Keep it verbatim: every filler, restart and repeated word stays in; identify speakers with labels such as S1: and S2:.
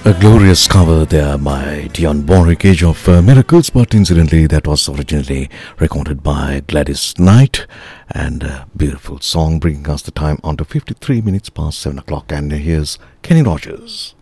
S1: A glorious cover there by Dionne Warwick, Age of uh, Miracles, but incidentally that was originally recorded by Gladys Knight, and a beautiful song bringing us the time on to fifty-three minutes past seven o'clock. And here's Kenny Rogers.